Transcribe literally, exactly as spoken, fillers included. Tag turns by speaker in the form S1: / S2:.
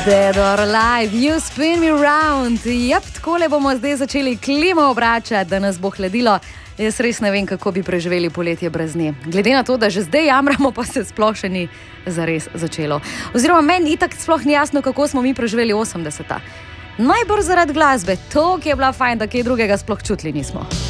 S1: Dead or Alive, You Spin Me Round. Jep, takole bomo zdaj začeli klimo obračati, da nas bo hladilo. Jaz res ne vem, kako bi preživeli poletje brez nje. Glede na to, da že zdaj jamramo, pa se sploh še ni zares začelo. Oziroma, meni itak sploh ni jasno, kako smo mi preživeli osemdeseta. Najbolj zaradi glasbe, to, ki je bila fajn, da kaj drugega sploh čutili nismo.